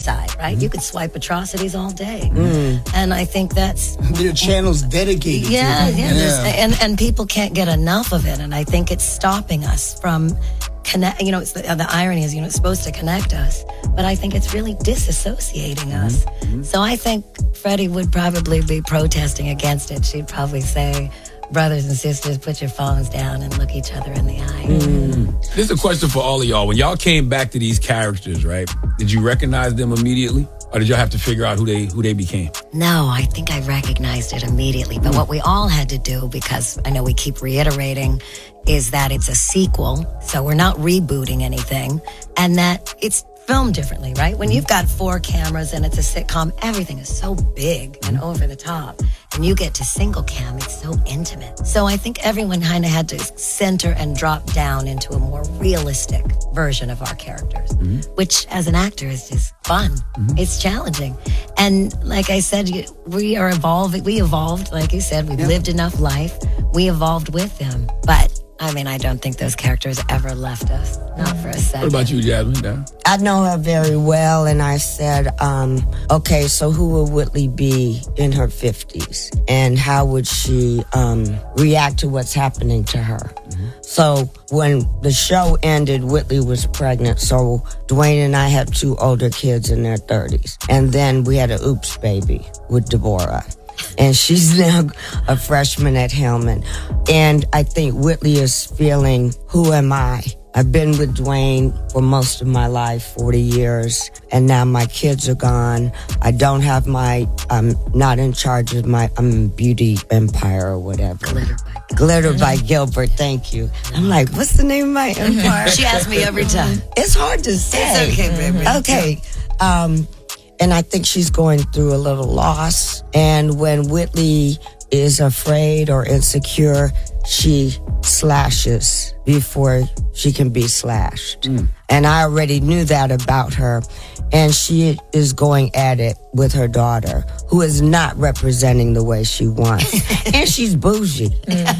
side, right? You could swipe atrocities all day. And I think that's... There are channels dedicated to it. And people can't get enough of it. And I think it's stopping us from connect. You know, it's the irony is, it's supposed to connect us, but I think it's really disassociating us. So I think Freddie would probably be protesting against it. She'd probably say, brothers and sisters, put your phones down and look each other in the eye. This is a question for all of y'all. When y'all came back to these characters, right, did you recognize them immediately? Or did y'all have to figure out who they became? No, I think I recognized it immediately. But what we all had to do, because I know we keep reiterating, is that it's a sequel. So we're not rebooting anything. And that it's filmed differently, right? When you've got 4 cameras and it's a sitcom, everything is so big and over the top. And you get to single cam, it's so intimate. So I think everyone kind of had to center and drop down into a more realistic version of our characters, which as an actor is just fun. It's challenging. And like I said, we are evolving. We evolved, like you said, we've lived enough life. We evolved with them. But I mean, I don't think those characters ever left us. Not for a second. What about you, Jasmine? I know her very well, and I said, okay, so who would Whitley be in her 50s? And how would she react to what's happening to her? So when the show ended, Whitley was pregnant, so Dwayne and I had 2 older kids in their 30s. And then we had an oops baby with Deborah. And she's now a freshman at Hillman. And I think Whitley is feeling, who am I? I've been with Dwayne for most of my life, 40 years, and now my kids are gone. I don't have I'm not in charge of beauty empire or whatever. Glitter by Gilbert, thank you. I'm like, what's the name of my empire? She asks me every time. It's hard to say. It's okay, baby. Okay. And I think she's going through a little loss. And when Whitley is afraid or insecure, she slashes before she can be slashed. And I already knew that about her. And she is going at it with her daughter, who is not representing the way she wants. And she's bougie,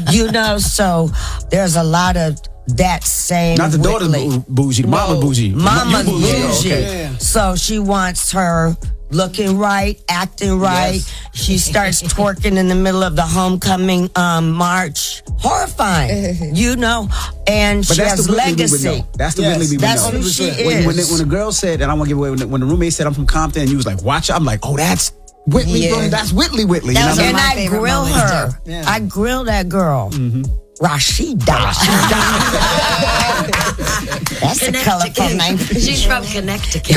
so there's a lot of that same Not the Whitley. daughter's bougie, mama bougie. Mama's bougie. Okay. So she wants her looking right, acting right. Yes. She starts twerking in the middle of the homecoming march. Horrifying, and But she that's has the Whitley legacy. we would know. That's the Whitley we would That's know. who she is. When the girl said, and I want to give away, when the roommate said I'm from Compton, and you was like, watch it, I'm like, oh, that's Whitley. That's Whitley. That was And my I favorite grill moment, her. too. Yeah. I grill that girl. Rashida. That's a colorful name. She's from Connecticut.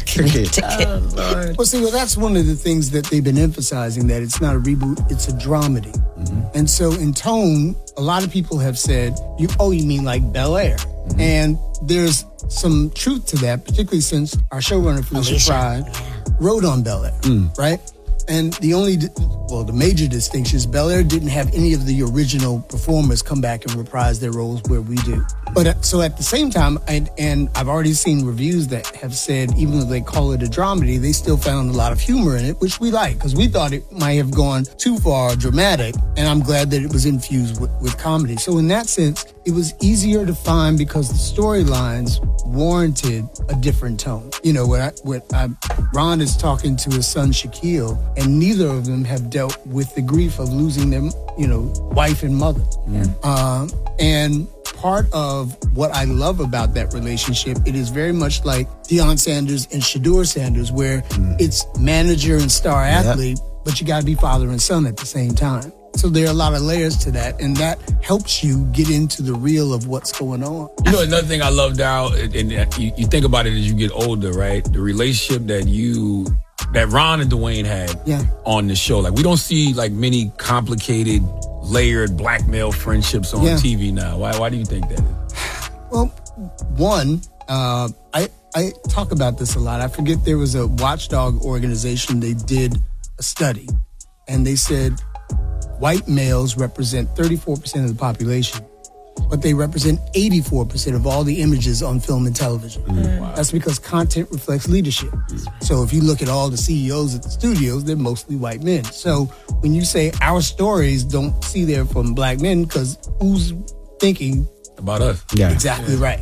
Well, that's one of the things that they've been emphasizing, that it's not a reboot, it's a dramedy. And so in tone, a lot of people have said, you mean like Bel Air. And there's some truth to that, particularly since our showrunner, Felicia Pride, wrote on Bel Air, right? And the major distinction is Bel Air didn't have any of the original performers come back and reprise their roles where we do. But so at the same time, and I've already seen reviews that have said, even though they call it a dramedy, they still found a lot of humor in it, which we like, because we thought it might have gone too far dramatic, and I'm glad that it was infused with comedy. So in that sense, it was easier to find because the storylines warranted a different tone. Ron is talking to his son Shaquille, and neither of them have dealt with the grief of losing their, wife and mother. And part of what I love about that relationship, it is very much like Deion Sanders and Shedeur Sanders, where it's manager and star athlete, but you got to be father and son at the same time. So there are a lot of layers to that, and that helps you get into the real of what's going on. Another thing I love, Dow, and you think about it as you get older, right? The relationship that Ron and Dwayne had on the show. Like, we don't see like many complicated, layered black male friendships on TV now. Why do you think that is? Well, one, I talk about this a lot. I forget, there was a watchdog organization, they did a study, and they said white males represent 34% of the population, but they represent 84% of all the images on film and television. Wow. That's because content reflects leadership. So if you look at all the CEOs at the studios, they're mostly white men. So when you say our stories don't see there from black men, because who's thinking about us? Yeah. Exactly right.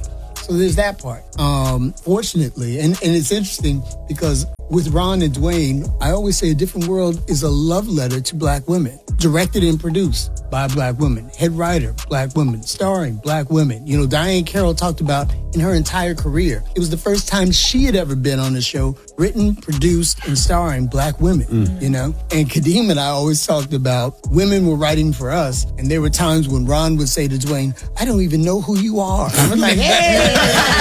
So there's that part. Fortunately, and it's interesting because with Ron and Dwayne, I always say A Different World is a love letter to black women. Directed and produced by black women. Head writer, black women. Starring black women. You know, Diane Carroll talked about in her entire career, it was the first time she had ever been on a show written, produced, and starring black women, you know? And Kadeem and I always talked about women were writing for us, and there were times when Ron would say to Dwayne, I don't even know who you are. I was like, hey!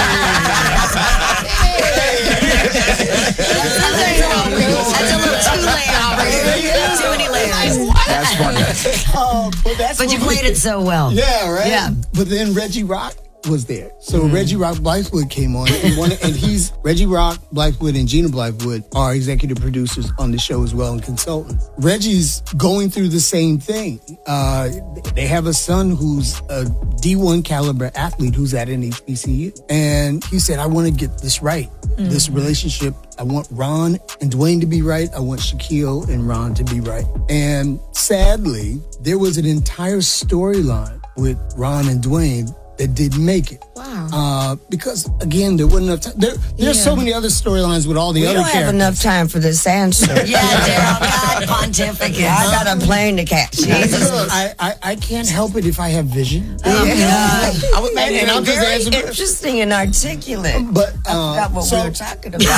That's a little too layered. Too many layers. That's funny. But you played it so well. Yeah, right? Yeah. But then Reggie Rock was there. So Reggie Rock Blythewood came on, and he's Reggie Rock Blythewood and Gina Blythewood are executive producers on the show as well and consultants. Reggie's going through the same thing. They have a son who's a D1 caliber athlete who's at an HBCU, and he said, I want to get this right. This relationship, I want Ron and Dwayne to be right. I want Shaquille and Ron to be right. And sadly, there was an entire storyline with Ron and Dwayne that didn't make it. Wow. Because, again, there wasn't enough time. There's so many other storylines with all the other characters. We don't have enough time for this answer. Daryl, God pontificate. I got a plane to catch. Jesus. I can't help it if I have vision. And I'm just very answering. interesting and articulate. But I forgot what we were talking about.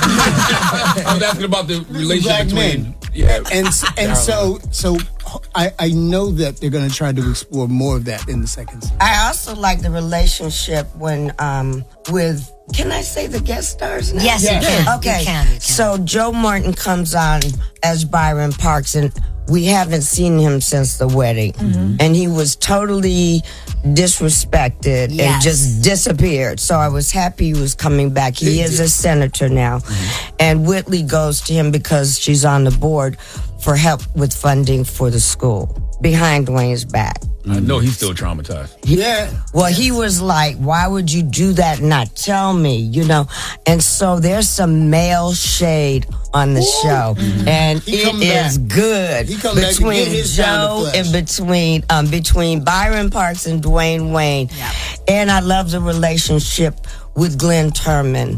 I was asking about the relationship between. Yeah. And so I know that they're going to try to explore more of that in the second season. I also like the relationship when with, can I say the guest stars now? Yes, you can. Okay. You can. So Joe Martin comes on as Byron Parks, and we haven't seen him since the wedding. And he was totally disrespected and just disappeared. So I was happy he was coming back. He is a senator now. And Whitley goes to him because she's on the board for help with funding for the school behind Dwayne's back. I know he's still traumatized. Well, he was like, why would you do that and not tell me, you know? And so there's some male shade on the show. And it is good between Joe and between Byron Parks and Dwayne Wayne. And I love the relationship with Glenn Turman.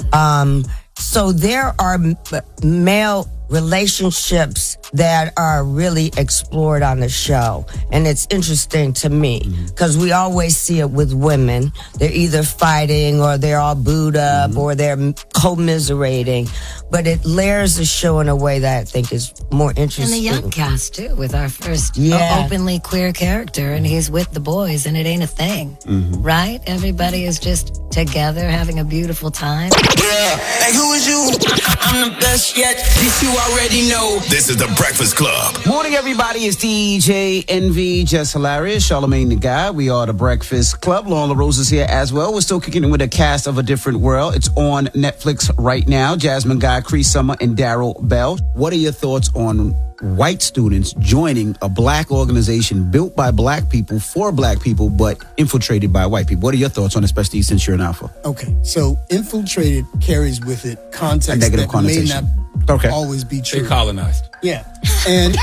So there are male relationships that are really explored on the show. And it's interesting to me because we always see it with women. They're either fighting or they're all booed up or they're commiserating. But it layers the show in a way that I think is more interesting. And the young cast, too, with our first openly queer character. And he's with the boys, and it ain't a thing. Right? Everybody is just together having a beautiful time. Yeah. Hey, who is you? I'm the best yet. This you already know. This is the Breakfast Club. Morning, everybody. It's DJ Envy, Just Hilarious, Charlamagne the Guy. We are the Breakfast Club. Lauren LaRose is here as well. We're still kicking it with a cast of A Different World. It's on Netflix right now. Jasmine Guy, Cree Summer, and Daryl Bell. What are your thoughts on white students joining a black organization built by black people for black people, but infiltrated by white people? What are your thoughts on, especially since you're an alpha? Okay, so infiltrated carries with it context a negative that connotation. may not always be true. They colonized. Yeah. And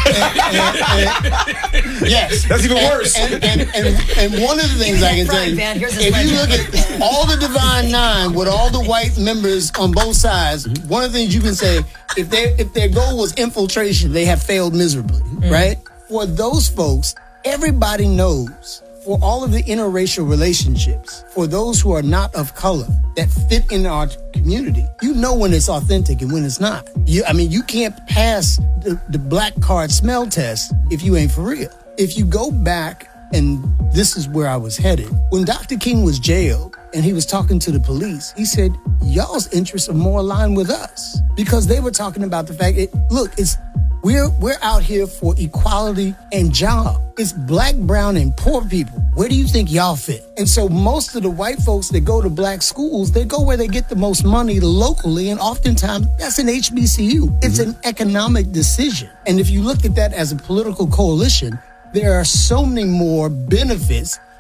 yes. That's even worse. And one of the things I can tell you, if you look at all the Divine Nine with all the white members on both sides, one of the things you can say, if their goal was infiltration, they have failed miserably, right? For those folks, everybody knows, for all of the interracial relationships, for those who are not of color that fit in our community, you know when it's authentic and when it's not. You can't pass the black card smell test if you ain't for real. If you go back, and this is where I was headed, when Dr. King was jailed and he was talking to the police, he said, y'all's interests are more aligned with us, because they were talking about the fact we're out here for equality and job. It's black, brown, and poor people. Where do you think y'all fit? And so most of the white folks that go to black schools, they go where they get the most money locally, and oftentimes that's an HBCU. It's an economic decision. And if you look at that as a political coalition, there are so many more benefits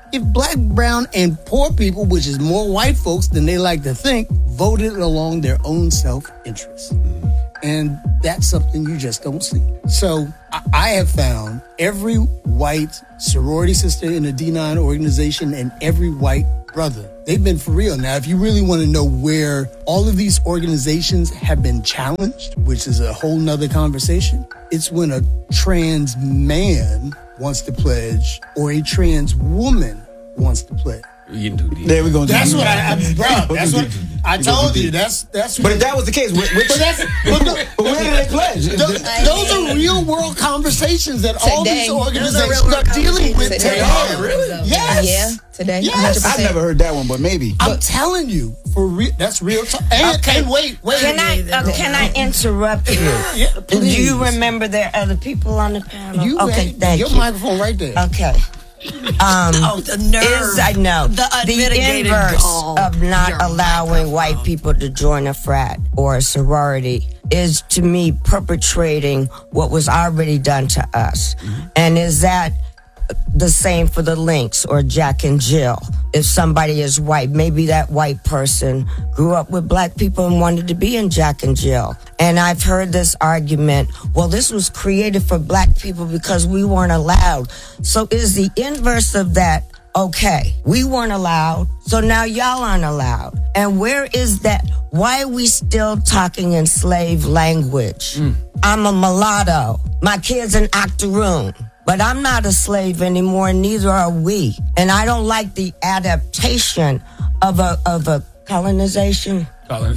if black, brown, and poor people, which is more white folks than they like to think, voted along their own self-interest. And that's something you just don't see. So I have found every white sorority sister in a D9 organization and every white brother. They've been for real. Now, if you really want to know where all of these organizations have been challenged, which is a whole nother conversation, it's when a trans man wants to pledge or a trans woman wants to pledge. There we go. That's what that's what I told you. That's. But if that was the case, but where did they pledge? Those are real world conversations that all these organizations are dealing with today. Really? Yes. Yeah. Today. Yes. 100%. I've never heard that one, but maybe. I'm telling you, for real. That's real talk. And wait. Can I interrupt you? Yeah, Do you remember there are other people on the panel? Thank your you. microphone right there. Okay. The nerve. I know. The unmitigated inverse gall. of not Your allowing microphone. white people to join a frat or a sorority is, to me, perpetrating what was already done to us. And is that the same for the Lynx or Jack and Jill? If somebody is white, maybe that white person grew up with black people and wanted to be in Jack and Jill. And I've heard this argument, well, this was created for black people because we weren't allowed. So is the inverse of that, okay, we weren't allowed, so now y'all aren't allowed. And where is that? Why are we still talking in slave language? I'm a mulatto. My kid's an octoroon. But I'm not a slave anymore, and neither are we. And I don't like the adaptation of a colonization. When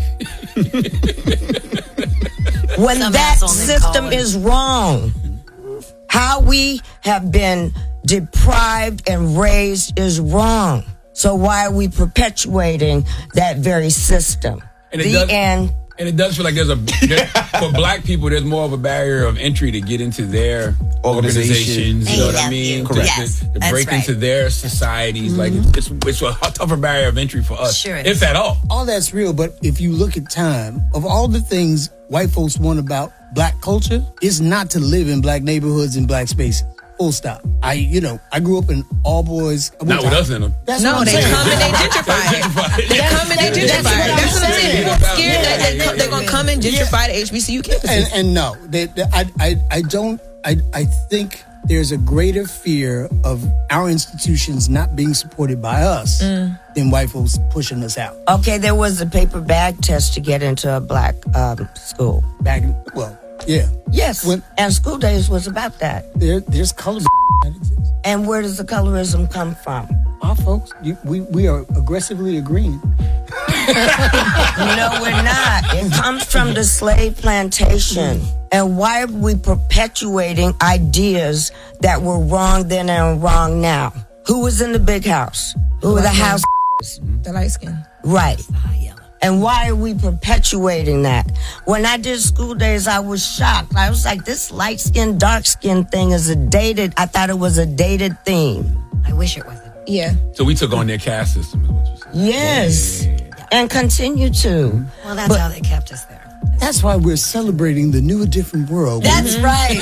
that system is wrong, how we have been deprived and raised is wrong. So why are we perpetuating that very system? And it does feel like for black people, there's more of a barrier of entry to get into their organizations. You know what I mean? Correct. To break into their societies. Like it's a tougher barrier of entry for us, Sure is. if at all. All that's real, but if you look at time, of all the things white folks want about black culture, is not to live in black neighborhoods and black spaces. Full stop. I grew up in all boys. Not with us in them. That's what I'm they saying. come and they gentrify it. They come and they gentrify it. That's what I'm saying. People are scared that they're going to come and gentrify the HBCU campuses. And no, I think there's a greater fear of our institutions not being supported by us than white folks pushing us out. Okay, there was a paper bag test to get into a black school. Yeah. Yes, and School Days was about that. There's color that exists. And where does the colorism come from? Our folks, we are aggressively agreeing. No, we're not. It comes from the slave plantation. And why are we perpetuating ideas that were wrong then and wrong now? Who was in the big house? Who were the house? The light skin. Right. And why are we perpetuating that? When I did School Days, I was shocked. I was like, this light skin, dark skin thing is I thought it was a dated theme. I wish it wasn't. Yeah. So we took on their caste system, is what you're saying. Yes. And continue to. Well, that's how they kept us there. That's why we're celebrating the new, different world. That's right.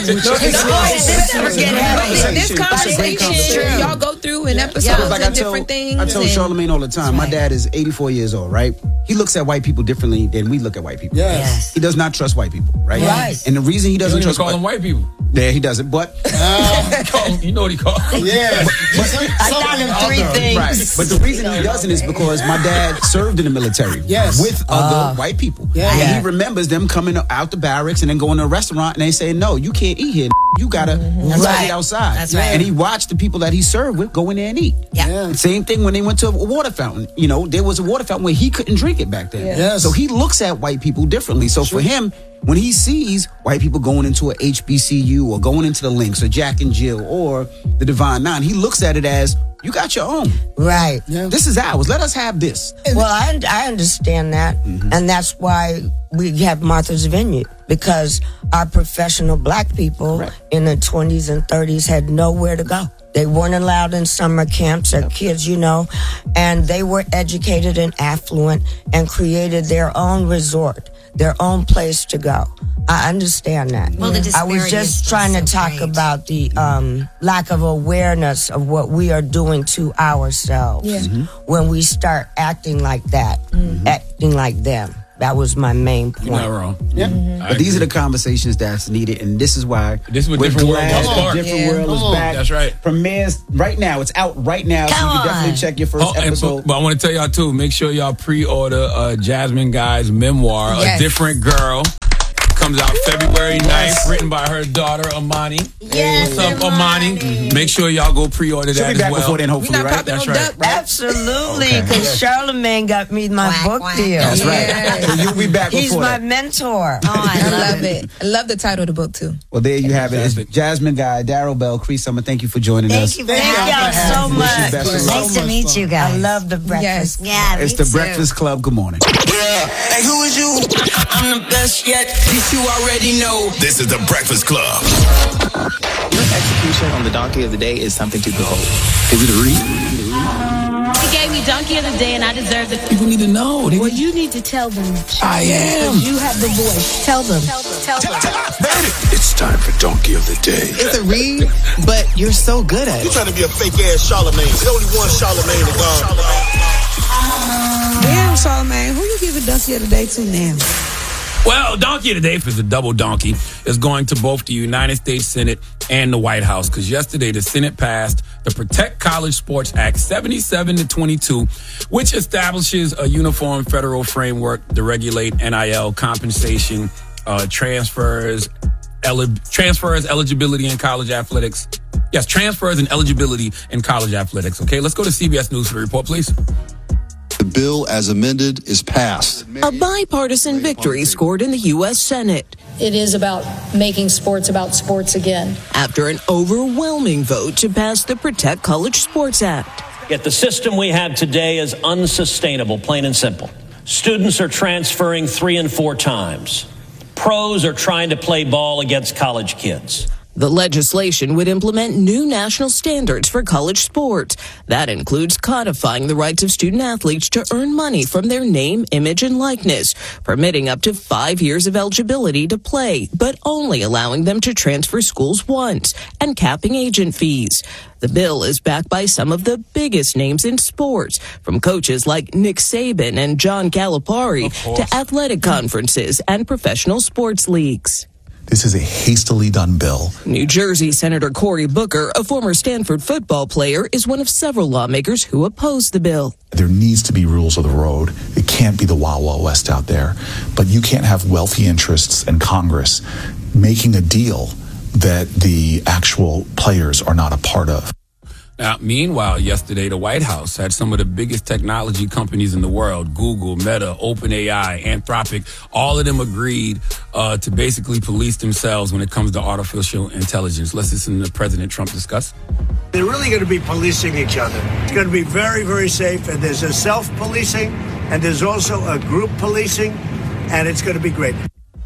This conversation, y'all go through in episodes and different things. I tell Charlamagne all the time, my dad is 84 years old, right? He looks at white people differently than we look at white people. Yes. He does not trust white people, right? Right. And the reason he doesn't You don't trust even call them white people. Yeah, he doesn't. But You know what he called them. Yeah. I thought of three things. right. But the reason he doesn't is because my dad served in the military with other white people. Yeah. And he remembers them coming out the barracks and then going to a restaurant and they say, no, you can't eat here. You gotta eat outside. That's right. And he watched the people that he served with go in there and eat. Yeah. Same thing when they went to a water fountain. You know, there was a water fountain where he couldn't drink it back then. Yes. So he looks at white people differently. So for him, when he sees white people going into a HBCU or going into the Lynx or Jack and Jill or the Divine Nine, he looks at it as, you got your own. Right. Yeah. This is ours. Let us have this. Well, I understand that. And that's why we have Martha's Vineyard, because our professional black people in the 20s and 30s had nowhere to go. They weren't allowed in summer camps or kids, and they were educated and affluent and created their own resort. their own place to go. I understand that. Well, the I was just trying to talk about the lack of awareness of what we are doing to ourselves when we start acting like that, acting like them. That was my main point. You're not wrong. Yeah. But these are the conversations that's needed, and this is why we're Different World is back. That's right. Premieres right now. It's out right now, so you can definitely check your first episode. But I want to tell y'all, too, make sure y'all pre-order Jasmine Guy's memoir, A Different Girl. Comes out February 9th, written by her daughter, Amani. Yes, what's up, Amani? Make sure y'all go pre-order that She'll be back before then, hopefully, right? That's right. Absolutely, because Charlemagne got me my book deal. That's right. So you'll be back He's before my that. mentor. I love it. I love the title of the book, too. Well, there you have it. It's Jasmine Guy, Darryl Bell, Cree Summer. Thank you for joining us. Thank y'all so much. Nice to meet you guys. I love the breakfast. Yeah, It's the Breakfast Club. Good morning. Yeah. Hey, who is you? I'm the best yet. This you already know. This is the Breakfast Club. Your execution on the donkey of the day is something to behold. Is it a read? He gave me donkey of the day, and I deserve it. People need to know. Well, you need to tell them. I am. You have the voice. Tell them. Tell them. It's time for Donkey of the Day. It's a read, but you're so good at it. You're trying to be a fake ass Charlemagne. There's only one Charlemagne to go. Damn, Charlemagne, who you giving donkey of the day to now? Well, Donkey of the Day is a double donkey. Is going to both the United States Senate and the White House, because yesterday the Senate passed the Protect College Sports Act 77-22, which establishes a uniform federal framework to regulate NIL compensation, transfers, eligibility in college athletics. Yes, transfers and eligibility in college athletics. Okay, let's go to CBS News for the report, please. The bill as amended is passed. A bipartisan victory scored in the U.S. Senate. It is about making sports about sports again. After an overwhelming vote to pass the Protect College Sports Act. Yet the system we have today is unsustainable, plain and simple. Students are transferring 3 and 4 times. Pros are trying to play ball against college kids. The legislation would implement new national standards for college sports. That includes codifying the rights of student athletes to earn money from their name, image, and likeness, permitting up to 5 years of eligibility to play, but only allowing them to transfer schools once, and capping agent fees. The bill is backed by some of the biggest names in sports, from coaches like Nick Saban and John Calipari to athletic conferences and professional sports leagues. This is a hastily done bill. New Jersey Senator Cory Booker, a former Stanford football player, is one of several lawmakers who oppose the bill. There needs to be rules of the road. It can't be the Wild Wild West out there. But you can't have wealthy interests in Congress making a deal that the actual players are not a part of. Now, meanwhile, yesterday, the White House had some of the biggest technology companies in the world, Google, Meta, OpenAI, Anthropic, all of them agreed to basically police themselves when it comes to artificial intelligence. Let's listen to President Trump discuss. They're really going to be policing each other. It's going to be very, very safe. And there's a self-policing, and there's also a group policing, and it's going to be great.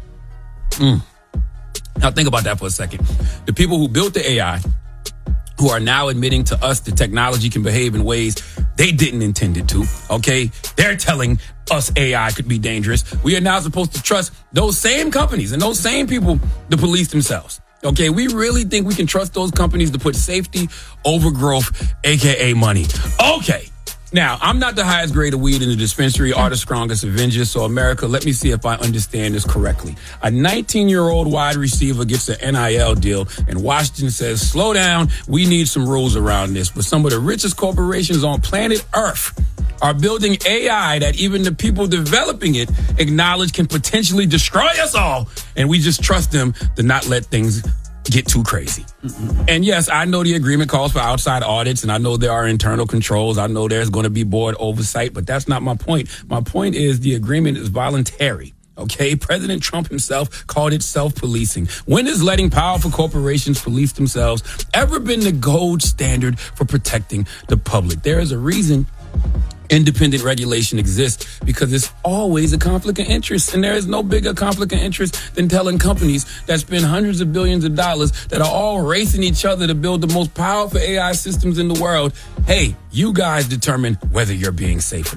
Now, think about that for a second. The people who built the AI, who are now admitting to us that technology can behave in ways they didn't intend it to, okay? They're telling us AI could be dangerous. We are now supposed to trust those same companies and those same people to police themselves, okay? We really think we can trust those companies to put safety over growth, a.k.a. money. Okay. Now, I'm not the highest grade of weed in the dispensary or the strongest Avenger, so America, let me see if I understand this correctly. A 19-year-old wide receiver gets an NIL deal, and Washington says, slow down, we need some rules around this. But some of the richest corporations on planet Earth are building AI that even the people developing it acknowledge can potentially destroy us all, and we just trust them to not let things get too crazy. And yes, I know the agreement calls for outside audits, and I know there are internal controls. I know there's going to be board oversight, but that's not my point. My point is the agreement is voluntary. Okay, President Trump himself called it self-policing. When has letting powerful corporations police themselves ever been the gold standard for protecting the public? There is a reason independent regulation exists, because it's always a conflict of interest, and there is no bigger conflict of interest than telling companies that spend hundreds of billions of dollars that are all racing each other to build the most powerful AI systems in the world, hey, you guys determine whether you're being safe enough.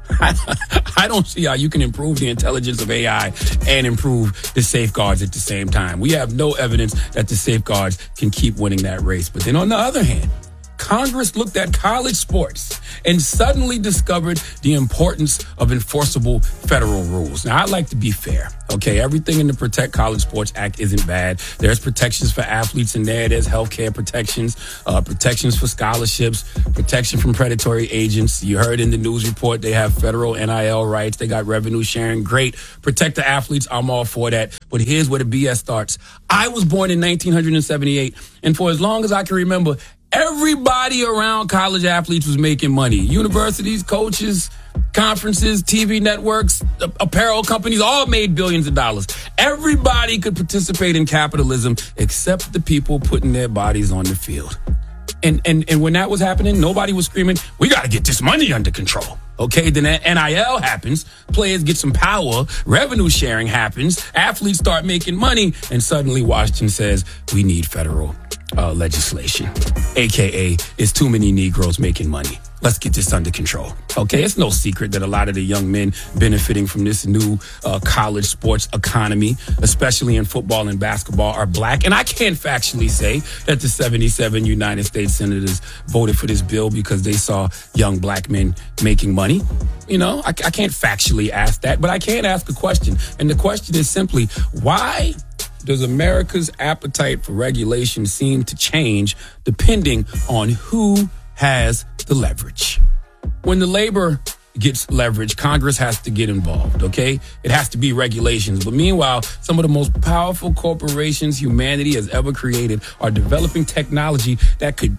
I don't see how you can improve the intelligence of AI and improve the safeguards at the same time. We have no evidence that the safeguards can keep winning that race. But then on the other hand, Congress looked at college sports and suddenly discovered the importance of enforceable federal rules. Now, I'd like to be fair, okay? Everything in the Protect College Sports Act isn't bad. There's protections for athletes in there. There's healthcare protections, protections for scholarships, protection from predatory agents. You heard in the news report they have federal NIL rights. They got revenue sharing. Great. Protect the athletes. I'm all for that. But here's where the BS starts. I was born in 1978, and for as long as I can remember, everybody around college athletes was making money. Universities, coaches, conferences, TV networks, apparel companies, all made billions of dollars. Everybody could participate in capitalism except the people putting their bodies on the field. And when that was happening, nobody was screaming, we got to get this money under control. Okay, then NIL happens, players get some power, revenue sharing happens, athletes start making money, and suddenly Washington says, we need federal legislation, AKA, it's too many Negroes making money. Let's get this under control. Okay, it's no secret that a lot of the young men benefiting from this new college sports economy, especially in football and basketball, are black. And I can't factually say that the 77 United States senators voted for this bill because they saw young black men making money. You know, I can't factually ask that, but I can ask a question. And the question is simply, why does America's appetite for regulation seem to change depending on who has the leverage? When the labor gets leverage, Congress has to get involved, okay? It has to be regulations. But meanwhile, some of the most powerful corporations humanity has ever created are developing technology that could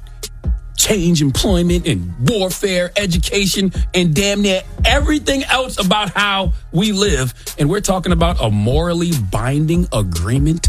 change employment and warfare, education, and damn near everything else about how we live. And we're talking about a morally binding agreement.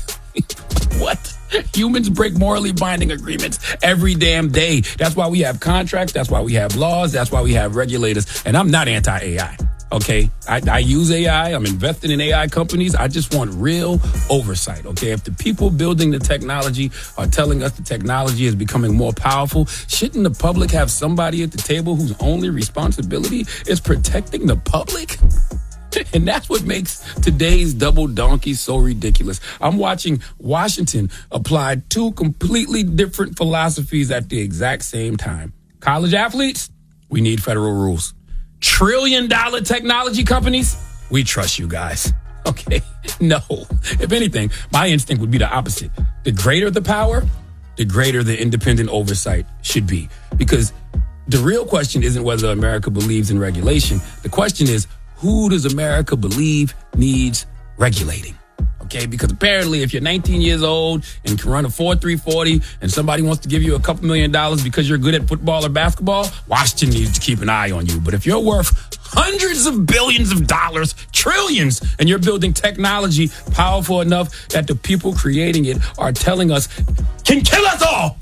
What? Humans break morally binding agreements every damn day. That's why we have contracts. That's why we have laws. That's why we have regulators. And I'm not anti-AI. Okay, I use AI. I'm invested in AI companies. I just want real oversight. Okay, if the people building the technology are telling us the technology is becoming more powerful, shouldn't the public have somebody at the table whose only responsibility is protecting the public? And that's what makes today's double donkey so ridiculous. I'm watching Washington apply two completely different philosophies at the exact same time. College athletes, we need federal rules. $1 trillion technology companies, we trust you guys. Okay, no. If anything, my instinct would be the opposite. The greater the power, the greater the independent oversight should be. Because the real question isn't whether America believes in regulation. The question is, who does America believe needs regulating? Okay, because apparently if you're 19 years old and can run a 4.340 and somebody wants to give you a couple $1 million because you're good at football or basketball, Washington needs to keep an eye on you. But if you're worth hundreds of billions of dollars, trillions, and you're building technology powerful enough that the people creating it are telling us can kill us all,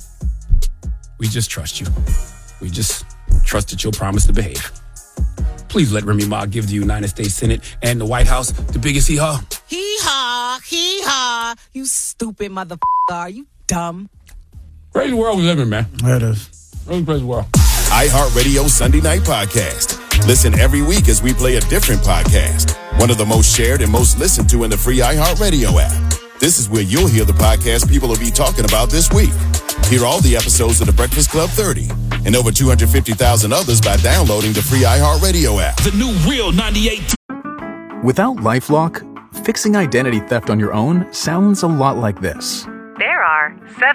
we just trust you. We just trust that you'll promise to behave. Please let Remy Ma give the United States Senate and the White House the biggest hee-haw. Hee-haw, hee-haw. You stupid motherfucker. Are you dumb? Crazy world we live in, man. That is. Really crazy world. iHeartRadio Sunday Night Podcast. Listen every week as we play a different podcast. One of the most shared and most listened to in the free iHeartRadio app. This is where you'll hear the podcast people will be talking about this week. Hear all the episodes of The Breakfast Club 30 and over 250,000 others by downloading the free iHeartRadio app. The new Real 98. Without LifeLock, fixing identity theft on your own sounds a lot like this. There are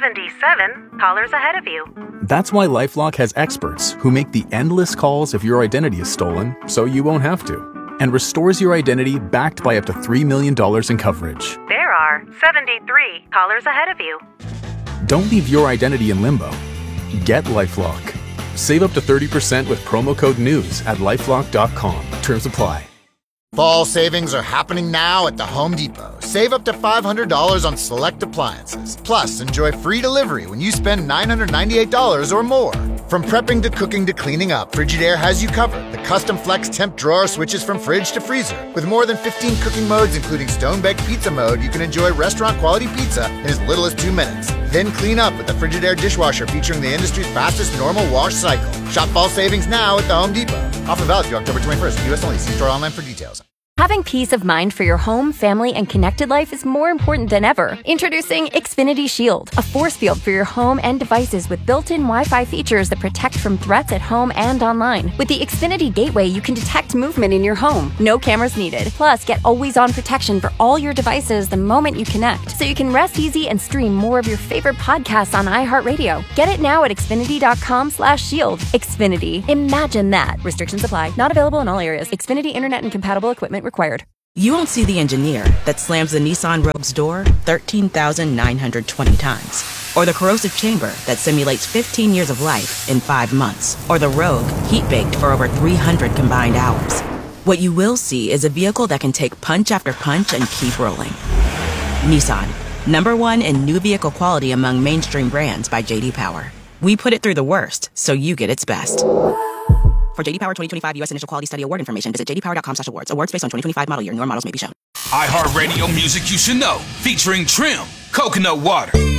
77 callers ahead of you. That's why LifeLock has experts who make the endless calls if your identity is stolen, so you won't have to, and restores your identity backed by up to $3 million in coverage. There are 73 callers ahead of you. Don't leave your identity in limbo. Get LifeLock. Save up to 30% with promo code NEWS at LifeLock.com. Terms apply. Fall savings are happening now at the Home Depot. Save up to $500 on select appliances. Plus, enjoy free delivery when you spend $998 or more. From prepping to cooking to cleaning up, Frigidaire has you covered. The custom flex temp drawer switches from fridge to freezer. With more than 15 cooking modes, including stone-baked pizza mode, you can enjoy restaurant-quality pizza in as little as 2 minutes. Then clean up with the Frigidaire dishwasher featuring the industry's fastest normal wash cycle. Shop fall savings now at the Home Depot. Offer valid through October 21st. U.S. only. See store online for details. Having peace of mind for your home, family, and connected life is more important than ever. Introducing Xfinity Shield, a force field for your home and devices with built-in Wi-Fi features that protect from threats at home and online. With the Xfinity Gateway, you can detect movement in your home. No cameras needed. Plus, get always-on protection for all your devices the moment you connect, so you can rest easy and stream more of your favorite podcasts on iHeartRadio. Get it now at Xfinity.com/shield. Xfinity. Imagine that. Restrictions apply. Not available in all areas. Xfinity Internet and compatible equipment required. You won't see the engineer that slams the Nissan Rogue's door 13,920 times. Or the corrosive chamber that simulates 15 years of life in 5 months. Or the Rogue heat-baked for over 300 combined hours. What you will see is a vehicle that can take punch after punch and keep rolling. Nissan, #1 in new vehicle quality among mainstream brands by J.D. Power. We put it through the worst, so you get its best. For J.D. Power 2025 U.S. Initial Quality Study Award information, visit jdpower.com/awards. Awards based on 2025 model year. Newer models may be shown. iHeartRadio music you should know, featuring Trim, Coconut Water.